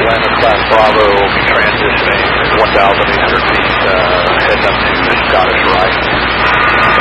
Atlantis class Bravo will be transitioning 1,800 feet, heading up to Scottish Rite.